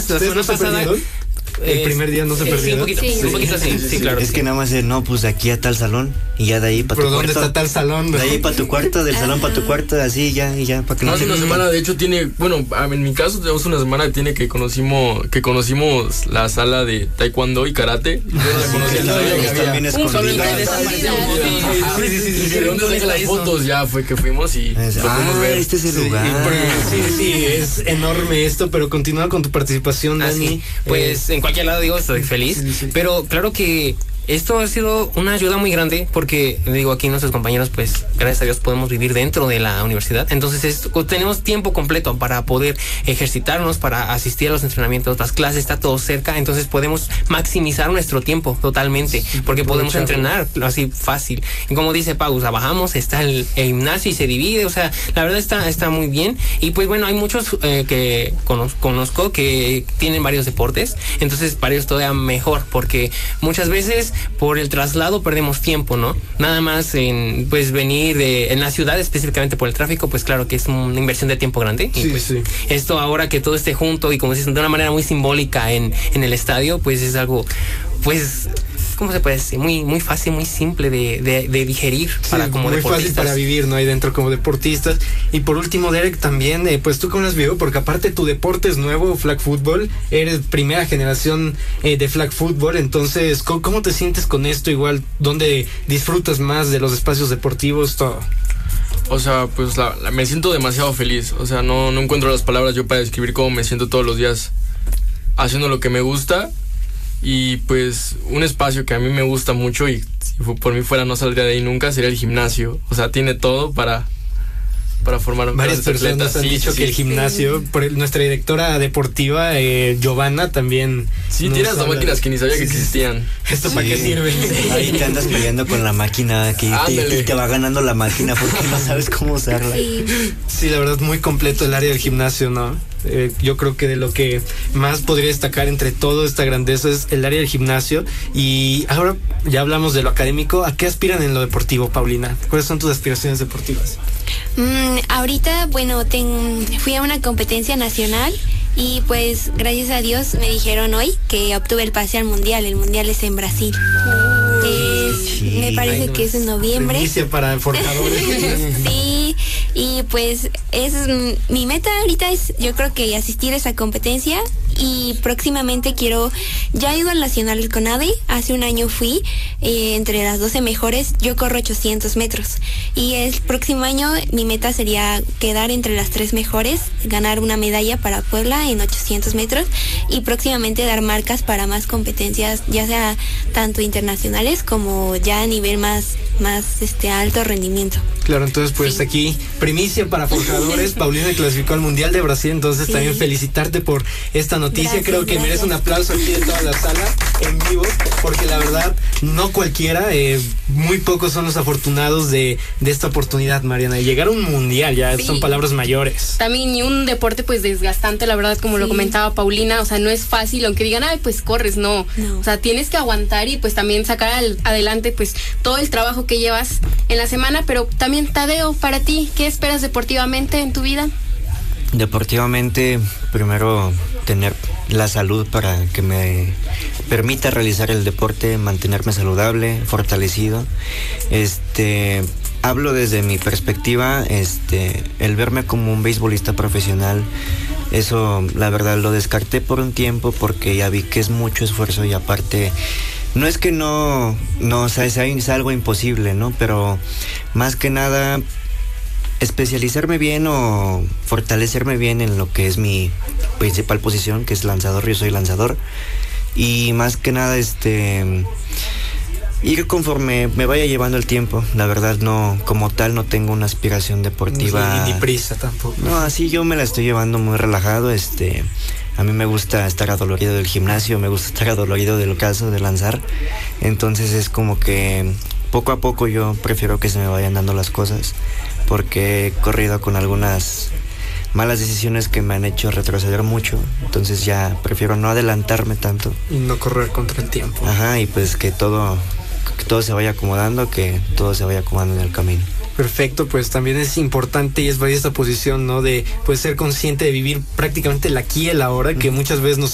la semana pasada. El primer día no se perdieron. Un poquito sí, claro. Es que nada más no, pues de aquí a tal salón y ya de ahí para tu cuarto. ¿Pero dónde está tal salón? De ahí para tu cuarto, del salón para tu cuarto, así ya, y ya, para que no. Hace una semana, de hecho, en mi caso tenemos una semana que conocimos la sala de taekwondo y karate. Yo no la conocía. También escondida. Las fotos ya fue que fuimos y lo pudimos ver. Este es el lugar. Sí, es enorme esto, pero continúa con tu participación, Dani. Pues en cualquier lado, digo, estoy feliz. Sí. Pero claro que esto ha sido una ayuda muy grande porque, digo, aquí nuestros compañeros, pues, gracias a Dios podemos vivir dentro de la universidad. Entonces, tenemos tiempo completo para poder ejercitarnos, para asistir a los entrenamientos, las clases, está todo cerca. Entonces, podemos maximizar nuestro tiempo totalmente porque podemos entrenar así fácil. Y como dice Pau, o sea, bajamos, está el gimnasio y se divide. O sea, la verdad está muy bien. Y pues, bueno, hay muchos que conozco que tienen varios deportes. Entonces, para ellos todavía mejor porque muchas veces por el traslado perdemos tiempo, ¿no? Nada más en pues venir en la ciudad, específicamente por el tráfico, pues claro que es una inversión de tiempo grande. Y pues, esto ahora que todo esté junto y como dices, de una manera muy simbólica en el estadio, pues es algo, pues, ¿cómo se puede decir? Muy fácil, muy simple de digerir para como deportistas. Muy fácil para vivir, ¿no? Ahí dentro como deportistas. Y por último, Derek, también, pues tú cómo lo has vivido, porque aparte tu deporte es nuevo, flag football, eres primera generación de flag football, entonces, ¿cómo te sientes con esto? Igual, ¿dónde disfrutas más de los espacios deportivos, todo? O sea, pues me siento demasiado feliz. O sea, no encuentro las palabras yo para describir cómo me siento todos los días haciendo lo que me gusta. Y pues un espacio que a mí me gusta mucho y si por mí fuera no saldría de ahí nunca sería el gimnasio. O sea, tiene todo para formar varias personas han dicho que el gimnasio, nuestra directora deportiva Giovanna también tiene hasta máquinas que ni sabía que existían. ¿Esto para qué sirve? Ahí te andas peleando con la máquina que te va ganando la máquina porque no sabes cómo usarla. Sí, la verdad muy completo el área del gimnasio, ¿no? Yo creo que de lo que más podría destacar entre todo esta grandeza es el área del gimnasio. Y ahora ya hablamos de lo académico. ¿A qué aspiran en lo deportivo, Paulina? ¿Cuáles son tus aspiraciones deportivas? Ahorita, bueno, fui a una competencia nacional y pues gracias a Dios me dijeron hoy que obtuve el pase al mundial. El mundial es en Brasil. Me parece que es en noviembre. Inicia para forjadores. Sí, y pues mi meta ahorita es, yo creo que asistir a esa competencia y próximamente ya he ido al nacional con ADE, hace un año fui entre las 12 mejores, yo corro 800 metros y el próximo año mi meta sería quedar entre las 3 mejores, ganar una medalla para Puebla en 800 metros y próximamente dar marcas para más competencias, ya sea tanto internacionales como ya a nivel más alto rendimiento. Claro, entonces pues aquí primicia para forjadores. Paulina clasificó al Mundial de Brasil, entonces también felicitarte por esta noticia. Gracias, creo que merece un aplauso aquí de toda la sala en vivo, porque la verdad no cualquiera, muy pocos son los afortunados de esta oportunidad, Mariana, de llegar a un Mundial, ya son palabras mayores. También y un deporte pues desgastante, la verdad, como lo comentaba Paulina, o sea, no es fácil, aunque digan, pues corres, no, o sea, tienes que aguantar y pues también sacar adelante pues todo el trabajo que llevas en la semana. Pero también, Tadeo, para ti, ¿qué esperas deportivamente en tu vida? Deportivamente, primero tener la salud para que me permita realizar el deporte, mantenerme saludable, fortalecido. Hablo desde mi perspectiva, el verme como un beisbolista profesional, eso la verdad lo descarté por un tiempo porque ya vi que es mucho esfuerzo y aparte no es que no, o sea, es algo imposible, ¿no? Pero más que nada especializarme bien o fortalecerme bien en lo que es mi principal posición, que es lanzador. Yo soy lanzador y más que nada ir conforme me vaya llevando el tiempo. La verdad no, como tal, no tengo una aspiración deportiva. Ni prisa tampoco. No, así yo me la estoy llevando muy relajado. A mí me gusta estar adolorido del gimnasio, me gusta estar adolorido del ocaso de lanzar. Entonces es como que poco a poco yo prefiero que se me vayan dando las cosas, porque he corrido con algunas malas decisiones que me han hecho retroceder mucho. Entonces ya prefiero no adelantarme tanto. Y no correr contra el tiempo. Ajá, y pues que todo se vaya acomodando, que todo se vaya acomodando en el camino. Perfecto, pues también es importante y es válida esta posición, ¿no? De pues ser consciente de vivir prácticamente el aquí y el ahora, que muchas veces nos